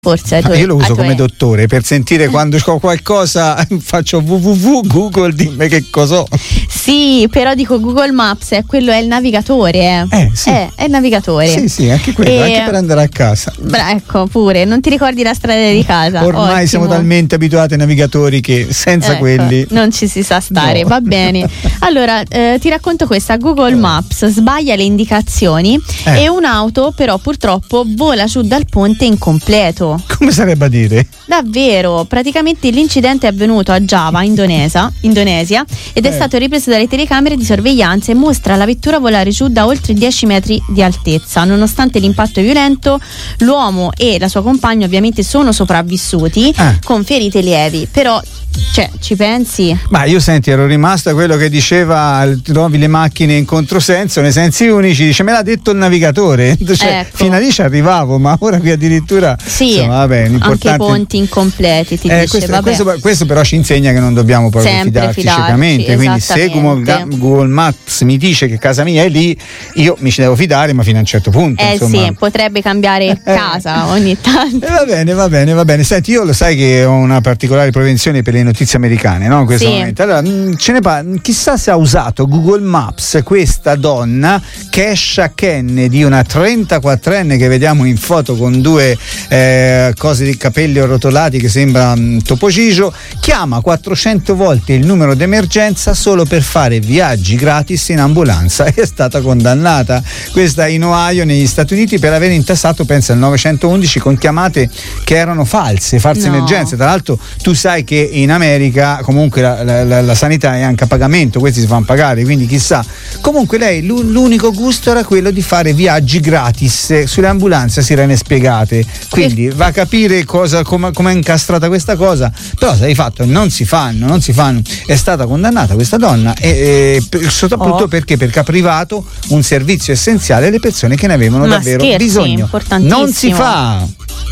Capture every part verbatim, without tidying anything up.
Forse ah, io lo uso come tuoi... dottore per sentire quando ho qualcosa, faccio www Google, dimmi che cos'ho. Sì, però dico Google Maps, è quello è il navigatore, eh. Eh, sì. è, è il navigatore. Sì, sì, anche quello, e... anche per andare a casa. Bra, ecco, pure, non ti ricordi la strada di casa? Ormai Ottimo. Siamo talmente abituati ai navigatori che senza ecco, quelli non ci si sa stare, no. Va bene. Allora, eh, ti racconto questa: Google Maps sbaglia le indicazioni eh. e un'auto però purtroppo vola giù dal ponte incompleto. Come sarebbe a dire? Davvero, praticamente l'incidente è avvenuto a Java, Indonesia, Indonesia ed è eh. stato ripreso dalle telecamere di sorveglianza e mostra la vettura volare giù da oltre dieci metri di altezza. Nonostante l'impatto violento, l'uomo e la sua compagna ovviamente sono sopravvissuti eh. con ferite lievi, però cioè ci pensi? Ma io senti ero rimasto a quello che diceva trovi le macchine in controsenso nei sensi unici, dice me l'ha detto il navigatore, cioè, ecco. fino a lì ci arrivavo, ma ora qui addirittura sì, insomma, vabbè, anche i ponti incompleti ti eh, dice, questo, vabbè. Questo, questo però ci insegna che non dobbiamo proprio sempre fidarci, fidarci ciecamente, quindi se Google, Google Maps mi dice che casa mia è lì, io mi ci devo fidare, ma fino a un certo punto eh insomma. sì, potrebbe cambiare casa ogni tanto. Eh, va bene, va bene, va bene. Senti, io lo sai che ho una particolare prevenzione per le notizie americane, no? In questo sì. momento. Allora, ce ne parla, chissà se ha usato Google Maps questa donna, Kesha Kennedy, una trentaquattrenne che vediamo in foto con due eh, cose di capelli arrotolati che sembra um, Topo Gigio, chiama quattrocento volte il numero d'emergenza solo per fare viaggi gratis in ambulanza. È stata condannata questa in Ohio, negli Stati Uniti, per aver intassato, pensa, il novecentoundici con chiamate che erano false, false no. emergenze. Tra l'altro tu sai che in America comunque la, la, la, la sanità è anche a pagamento, questi si fanno pagare, quindi chissà. Comunque lei l'unico gusto era quello di fare viaggi gratis sulle ambulanze sirene spiegate, quindi va a capire cosa, come è incastrata questa cosa, però se hai fatto non si fanno, non si fanno. È stata condannata questa donna e, e soprattutto oh. perché perché ha privato un servizio essenziale alle persone che ne avevano Ma davvero scherzi, bisogno. Non si fa.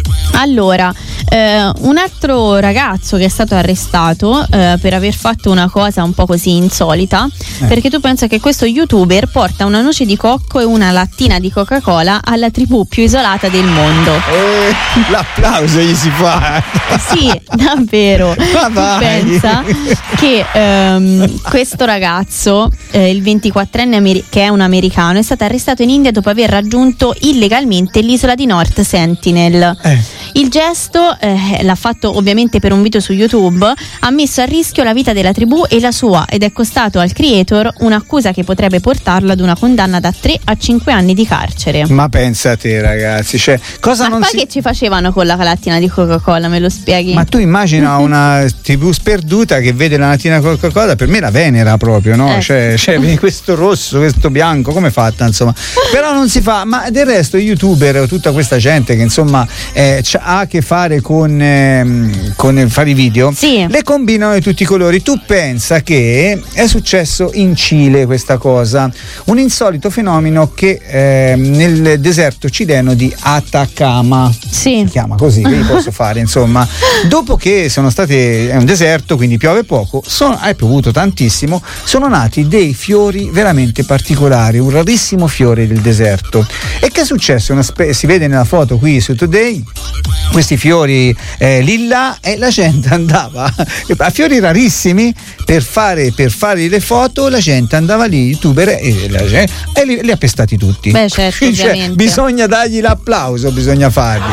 Allora, eh, un altro ragazzo che è stato arrestato eh, per aver fatto una cosa un po' così insolita, eh. perché tu pensa che questo youtuber porta una noce di cocco e una lattina di Coca-Cola alla tribù più isolata del mondo. Eh, l'applauso gli si fa. Sì, davvero. Ma tu vai. pensa che ehm, questo ragazzo, eh, il ventiquattrenne ameri- che è un americano, è stato arrestato in India dopo aver raggiunto illegalmente l'isola di North Sentinel. Eh. Il gesto eh, l'ha fatto ovviamente per un video su YouTube, ha messo a rischio la vita della tribù e la sua, ed è costato al creator un'accusa che potrebbe portarlo ad una condanna da tre a cinque anni di carcere. Ma pensa a te, ragazzi, cioè, cosa Ma non poi si... che ci facevano con la lattina di Coca-Cola, me lo spieghi? Ma tu immagina una tivù sperduta che vede la lattina Coca-Cola, per me la venera proprio, no? Eh. Cioè, cioè questo rosso, questo bianco, come è fatta, insomma? Però non si fa, ma del resto i youtuber, tutta questa gente che insomma eh, ha a che fare con, ehm, con fare i video, sì. le combinano di tutti i colori. Tu pensa che è successo in Cile questa cosa, un insolito fenomeno che eh, nel deserto cileno di Atacama, sì. si chiama così, che posso fare insomma, dopo che sono state, è un deserto quindi piove poco, sono, è piovuto tantissimo, sono nati dei fiori veramente particolari, un rarissimo fiore del deserto. E che è successo? Una spe- si vede nella foto qui su Today questi fiori eh, lilla, e la gente andava a fiori rarissimi per fare per fare le foto, la gente andava lì, youtuber, e, la gente, e li, li ha pestati tutti. Beh, certo, cioè, bisogna dargli l'applauso, bisogna fargli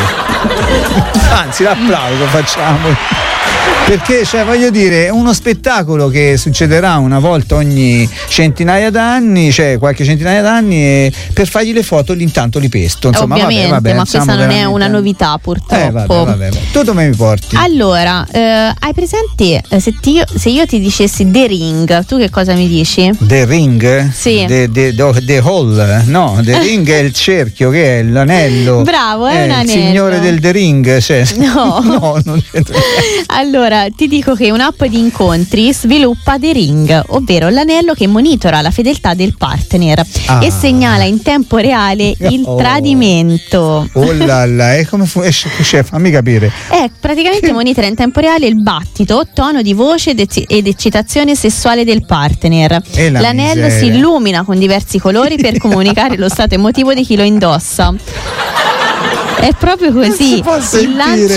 anzi l'applauso facciamo, perché cioè voglio dire è uno spettacolo che succederà una volta ogni centinaia d'anni, cioè qualche centinaia d'anni, e per fargli le foto intanto li pesto, insomma. Ovviamente, vabbè, vabbè, ma questa non è una novità purtroppo. eh, vabbè, vabbè, vabbè. Tu dove mi porti? Allora, eh, hai presente eh, se, ti, se io ti dicessi The Ring, tu che cosa mi dici? The Ring? Sì. The, the, the, the Hall? No, The Ring è il cerchio, che è l'anello. Bravo, è eh, un anello. Il signore del The Ring, cioè. No, no, non c'entra. Allora, ti dico che un'app di incontri sviluppa The Ring, ovvero l'anello che monitora la fedeltà del partner ah. e segnala in tempo reale il oh. tradimento. Oh là là, e come fu? Eh, chef, fammi capire. Eh, praticamente monitora in tempo reale il battito, tono di voce ed eccitazione sessuale del partner. L'anello miseria. si illumina con diversi colori per comunicare lo stato emotivo di chi lo indossa. È proprio così. Non si può sentire. Il lancio